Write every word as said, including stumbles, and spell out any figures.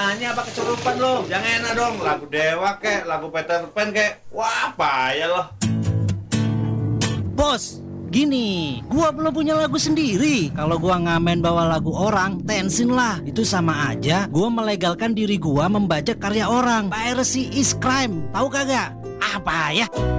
nyanyi apa kesurupan lo? Yang enak dong, lagu Dewa kek, lagu Peter Pan kek. Wah, payah lo. Bos, gini, gua belum punya lagu sendiri. Kalau gua ngamen bawa lagu orang, tensin lah. Itu sama aja gua melegalkan diri gua membajak karya orang. Piracy is crime. Tahu kagak? Apa ya?